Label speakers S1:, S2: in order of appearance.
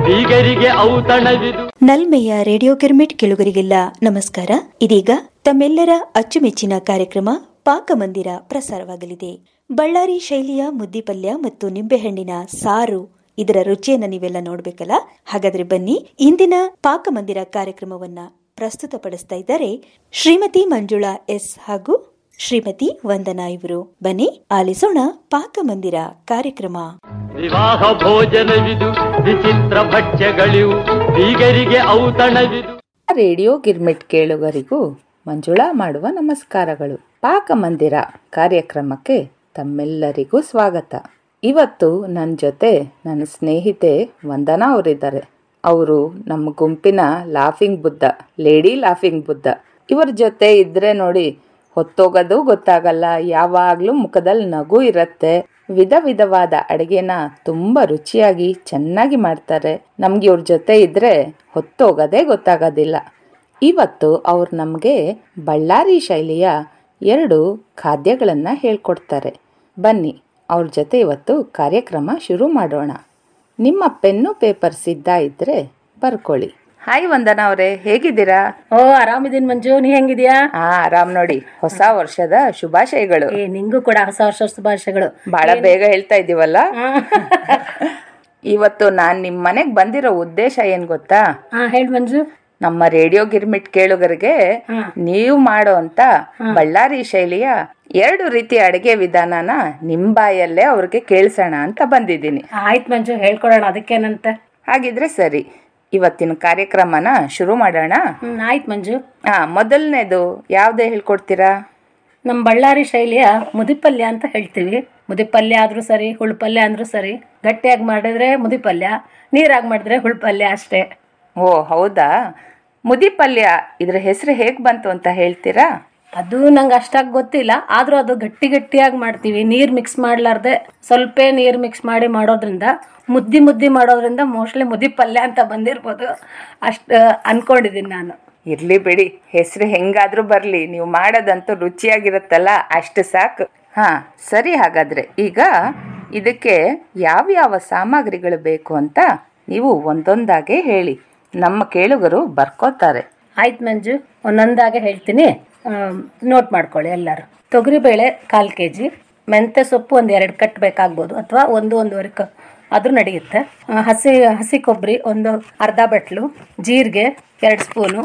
S1: ಬೀಗರಿಗೆ ಔತಣವಿದು.
S2: ನಲ್ಮೆಯ radio girmit ಕೇಳುಗರಿಗೆಲ್ಲ ನಮಸ್ಕಾರ. ಇದೀಗ ತಮ್ಮೆಲ್ಲರ ಅಚ್ಚುಮೆಚ್ಚಿನ ಕಾರ್ಯಕ್ರಮ ಪಾಕಮಂದಿರ ಪ್ರಸಾರವಾಗಲಿದೆ. ಬಳ್ಳಾರಿ ಶೈಲಿಯ ಮುದ್ದಿಪಲ್ಯ ಮತ್ತು ನಿಂಬೆಹಣ್ಣಿನ ಸಾರು, ಇದರ ರುಚಿಯನ್ನ ನೀವೆಲ್ಲ ನೋಡ್ಬೇಕಲ್ಲ. ಹಾಗಾದ್ರೆ ಬನ್ನಿ, ಇಂದಿನ ಪಾಕಮಂದಿರ ಕಾರ್ಯಕ್ರಮವನ್ನ ಪ್ರಸ್ತುತಪಡಿಸ್ತಾ ಇದ್ದಾರೆ ಶ್ರೀಮತಿ ಮಂಜುಳಾ ಎಸ್ ಹಾಗೂ ಶ್ರೀಮತಿ ವಂದನಾ ಇವರು. ಬನ್ನಿ ಆಲಿಸೋಣ ಪಾಕಮಂದಿರ ಕಾರ್ಯಕ್ರಮ.
S1: ವಿವಾಹ ಭೋಜನವಿದು, ವಿಚಿತ್ರ ಭಕ್ಷ್ಯಗಳಿವು, ಬೀಗರಿಗೆ ಔತಣವಿದು.
S3: ರೇಡಿಯೋ ಗಿರ್ಮಿಟ್ ಕೇಳುಗರಿಗೂ ಮಂಜುಳಾ ಮಾಡುವ ನಮಸ್ಕಾರಗಳು. ಪಾಕಮಂದಿರ ಕಾರ್ಯಕ್ರಮಕ್ಕೆ ತಮ್ಮೆಲ್ಲರಿಗೂ ಸ್ವಾಗತ. ಇವತ್ತು ನನ್ನ ಜೊತೆ ನನ್ನ ಸ್ನೇಹಿತೆ ವಂದನಾ ಅವರಿದ್ದಾರೆ. ಅವರು ನಮ್ಮ ಗುಂಪಿನ laughing Buddha, lady laughing Buddha. ಇವರ ಜೊತೆ ಇದ್ರೆ ನೋಡಿ ಹೊತ್ತೋಗೋದು ಗೊತ್ತಾಗಲ್ಲ, ಯಾವಾಗ್ಲೂ ಮುಖದಲ್ಲಿ ನಗು ಇರತ್ತೆ. ವಿಧ ವಿಧವಾದ ಅಡುಗೆನ ತುಂಬ ರುಚಿಯಾಗಿ ಚೆನ್ನಾಗಿ ಮಾಡ್ತಾರೆ. ನಮ್ಗೆ ಇವ್ರ ಜೊತೆ ಇದ್ರೆ ಹೊತ್ತೋಗೋದೇ ಗೊತ್ತಾಗೋದಿಲ್ಲ. ಇವತ್ತು ಅವ್ರು ನಮಗೆ ಬಳ್ಳಾರಿ ಶೈಲಿಯ 2 ಖಾದ್ಯಗಳನ್ನು ಹೇಳ್ಕೊಡ್ತಾರೆ. ಬನ್ನಿ ಅವ್ರ ಜೊತೆ ಇವತ್ತು ಕಾರ್ಯಕ್ರಮ ಶುರು ಮಾಡೋಣ. ನಿಮ್ಮ ಪೆನ್ನು ಪೇಪರ್ ಸಿದ್ಧ ಇದ್ರೆ ಬರ್ಕೊಳ್ಳಿ. ಹಾಯ್ ವಂದನಾ ಅವರೇ, ಹೇಗಿದ್ದೀರಾ?
S4: ಆರಾಮಿದೀನಿ ಮಂಜು, ನೀ ಹೆಂಗಿದ್ಯಾ?
S3: ಆರಾಮ್ ನೋಡಿ. ಹೊಸ ವರ್ಷದ ಶುಭಾಶಯಗಳು.
S4: ನಿಂಗೂ ಕೂಡ ಹೊಸ ವರ್ಷ ಶುಭಾಶಯಗಳು.
S3: ಬಹಳ ಬೇಗ ಹೇಳ್ತಾ ಇದೀವಲ್ಲ. ಇವತ್ತು ನಾನ್ ನಿಮ್ ಮನೆಗ್ ಬಂದಿರೋ ಉದ್ದೇಶ ಏನ್ ಗೊತ್ತಾ?
S4: ಹೇಳಿ ಮಂಜು.
S3: ನಮ್ಮ ರೇಡಿಯೋ ಗಿರ್ಮಿಟ್ ಕೇಳುಗರಿಗೆ ನೀವು ಮಾಡೋ ಅಂತ ಬಳ್ಳಾರಿ ಶೈಲಿಯ 2 ರೀತಿಯ ಅಡಿಗೆ ವಿಧಾನನ ನಿಮ್ ಬಾಯಲ್ಲೇ ಅವ್ರಿಗೆ ಕೇಳಿಸೋಣ ಅಂತ ಬಂದಿದ್ದೀನಿ.
S4: ಆಯ್ತು ಮಂಜು, ಹೇಳ್ಕೊಡೋಣ, ಅದಕ್ಕೇನಂತ.
S3: ಹಾಗಿದ್ರೆ ಸರಿ, ಇವತ್ತಿನ ಕಾರ್ಯಕ್ರಮನ ಶುರು ಮಾಡೋಣ.
S4: ಆಯ್ತು ಮಂಜು.
S3: ಮೊದಲನೇದು ಯಾವ್ದೇ ಹೇಳ್ಕೊಡ್ತೀರಾ?
S4: ನಮ್ಮ ಬಳ್ಳಾರಿ ಶೈಲಿಯ ಮುದಿಪಲ್ಯ ಅಂತ ಹೇಳ್ತೀವಿ. ಮುದಿಪಲ್ಯ ಆದ್ರೂ ಸರಿ, ಹುಳ್ಪಲ್ಯ ಅಂದ್ರೂ ಸರಿ. ಗಟ್ಟಿಯಾಗಿ ಮಾಡಿದ್ರೆ ಮುದಿಪಲ್ಯ, ನೀರಾಗಿ ಮಾಡಿದ್ರೆ ಹುಳ್ಪಲ್ಯ ಅಷ್ಟೇ.
S3: ಓ ಹೌದಾ? ಮುದಿಪಲ್ಯ ಇದ್ರ ಹೆಸರು ಹೇಗ್ ಬಂತು ಅಂತ ಹೇಳ್ತೀರಾ?
S4: ಅದು ನಂಗೆ ಅಷ್ಟಾಗಿ ಗೊತ್ತಿಲ್ಲ, ಆದ್ರೂ ಅದು ಗಟ್ಟಿಯಾಗಿ ಮಾಡ್ತೀವಿ. ನೀರ್ ಮಿಕ್ಸ್ ಮಾಡ್ಲಾರ್ದೆ ಸ್ವಲ್ಪ ನೀರ್ ಮಿಕ್ಸ್ ಮಾಡಿ ಮಾಡೋದ್ರಿಂದ, ಮುದ್ದಿ ಮಾಡೋದ್ರಿಂದ ಮೋಸ್ಟ್ಲಿ ಮುದಿಪಲ್ಯ ಅಂತ ಬಂದಿರ್ಬೋದು, ಅಷ್ಟು ಅನ್ಕೊಂಡಿದ್ದೀನಿ ನಾನು.
S3: ಇರ್ಲಿ ಬಿಡಿ, ಹೆಸರು ಹೆಂಗಾದ್ರೂ ಬರ್ಲಿ, ನೀವು ಮಾಡೋದಂತೂ ರುಚಿಯಾಗಿರುತ್ತಲ್ಲ, ಅಷ್ಟು ಸಾಕು. ಸರಿ, ಹಾಗಾದ್ರೆ ಈಗ ಇದಕ್ಕೆ ಯಾವ ಸಾಮಗ್ರಿಗಳು ಬೇಕು ಅಂತ ನೀವು ಒಂದೊಂದಾಗೆ ಹೇಳಿ, ನಮ್ಮ ಕೇಳುಗರು ಬರ್ಕೋತಾರೆ.
S4: ಆಯ್ತು ಮಂಜು, ಒಂದೊಂದಾಗೆ ಹೇಳ್ತೀನಿ, ನೋಟ್ ಮಾಡ್ಕೊಳ್ಳಿ ಎಲ್ಲರೂ. ತೊಗರಿಬೇಳೆ 1/4 kg, ಮೆಂತ್ಯ ಸೊಪ್ಪು 1-2 ಕಟ್ ಬೇಕಾಗ್ಬೋದು, ಅಥವಾ 1-1.5 ಕಪ್ ಆದ್ರೂ ನಡೆಯುತ್ತೆ. ಹಸಿ ಕೊಬ್ಬರಿ 1 ಅರ್ಧ ಬಟ್ಲು, ಜೀರಿಗೆ 2 ಸ್ಪೂನು,